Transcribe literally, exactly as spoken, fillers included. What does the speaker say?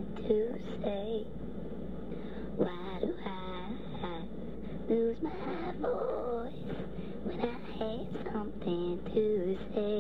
to say? Why do I lose my voice when I had something to say?